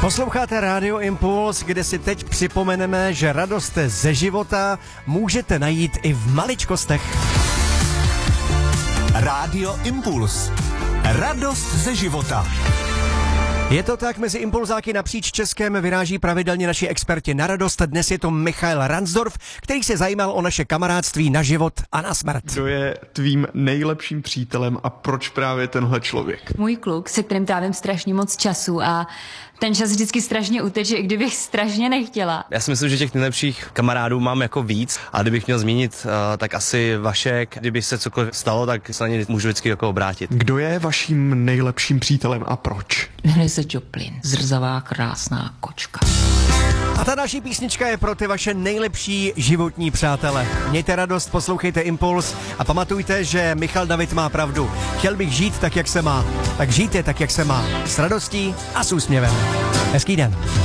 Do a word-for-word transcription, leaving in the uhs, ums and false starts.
Posloucháte Rádio Impuls, kde si teď připomeneme, že radost ze života můžete najít i v maličkostech. Rádio Impuls. Radost ze života. Je to tak, mezi impulzáky napříč Českem vyráží pravidelně naši experti na radost. Dnes je to Michael Ransdorf, který se zajímal o naše kamarádství na život a na smrt. Kdo je tvým nejlepším přítelem a proč právě tenhle člověk? Můj kluk, se kterým trávím strašně moc času a ten čas vždycky strašně uteče, i kdybych strašně nechtěla. Já si myslím, že těch nejlepších kamarádů mám jako víc, a kdybych měl zmínit, uh, tak asi Vašek. Kdyby se cokoliv stalo, tak se na ně můžu vždycky jako obrátit. Kdo je vaším nejlepším přítelem a proč? Jmenuje se Joplin, zrzavá krásná kočka. A ta další písnička je pro ty vaše nejlepší životní přátele. Mějte radost, poslouchejte Impuls a pamatujte, že Michal David má pravdu. Chtěl bych žít tak, jak se má. Tak žijte tak, jak se má. S radostí a s úsměvem. Hezký den.